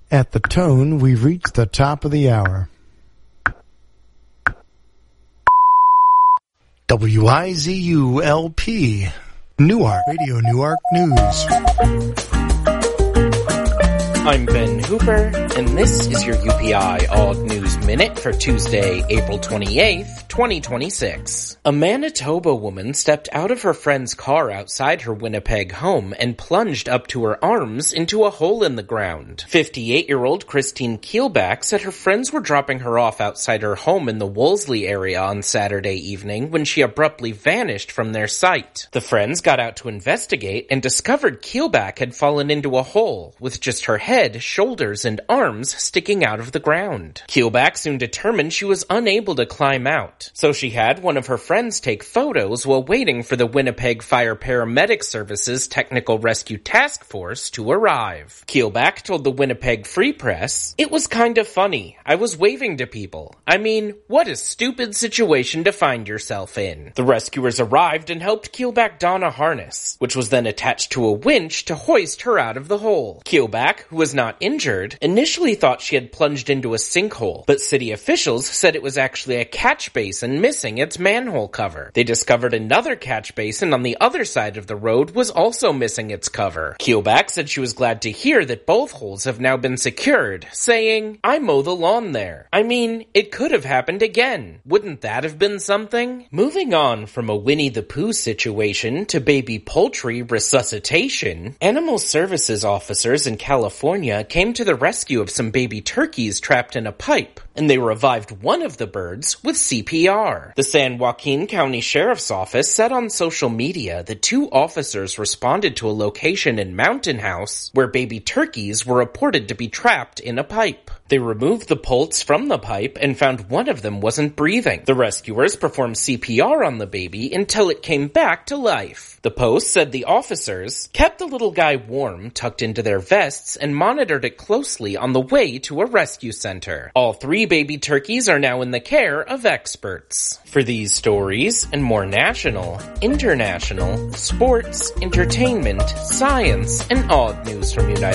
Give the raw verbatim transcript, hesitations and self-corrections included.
At the tone, we've reached the top of the hour. W I Z U L P, Newark, Radio Newark News. I'm Ben Hooper, and this is your U P I Odd News Minute for Tuesday, April twenty-eighth, twenty twenty-six. A Manitoba woman stepped out of her friend's car outside her Winnipeg home and plunged up to her arms into a hole in the ground. fifty-eight-year-old Christine Keelback said her friends were dropping her off outside her home in the Wolseley area on Saturday evening when she abruptly vanished from their sight. The friends got out to investigate and discovered Keelback had fallen into a hole with just her head Head, shoulders, and arms sticking out of the ground. Keelback soon determined she was unable to climb out, so she had one of her friends take photos while waiting for the Winnipeg Fire Paramedic Services Technical Rescue Task Force to arrive. Keelback told the Winnipeg Free Press, "It was kind of funny. I was waving to people. I mean, what a stupid situation to find yourself in." The rescuers arrived and helped Keelback don a harness, which was then attached to a winch to hoist her out of the hole. Keelback, who was not injured, initially thought she had plunged into a sinkhole, but city officials said it was actually a catch basin missing its manhole cover. They discovered another catch basin on the other side of the road was also missing its cover. Keelback said she was glad to hear that both holes have now been secured, saying, "I mow the lawn there. I mean, it could have happened again. Wouldn't that have been something?" Moving on from a Winnie the Pooh situation to baby poultry resuscitation, Animal Services officers in California came to the rescue of some baby turkeys trapped in a pipe, and they revived one of the birds with C P R. The San Joaquin County Sheriff's Office said on social media that two officers responded to a location in Mountain House where baby turkeys were reported to be trapped in a pipe. They removed the poults from the pipe and found one of them wasn't breathing. The rescuers performed C P R on the baby until it came back to life. The Post said the officers kept the little guy warm, tucked into their vests, and monitored it closely on the way to a rescue center. All three baby turkeys are now in the care of experts. For these stories and more national, international, sports, entertainment, science, and odd news from United